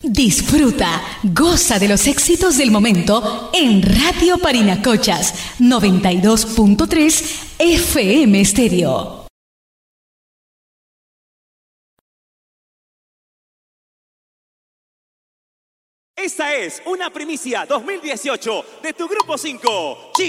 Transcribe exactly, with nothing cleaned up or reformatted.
Disfruta, goza de los éxitos del momento en Radio Parinacochas noventa y dos punto tres F M Estéreo. Esta es una primicia dos mil dieciocho de tu Grupo cinco.